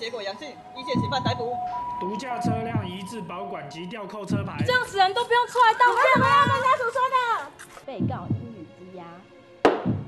结果阳性，一线嫌犯逮捕。 毒驾车辆移至保管及吊扣车牌。 这样死人都不用出来道歉吗？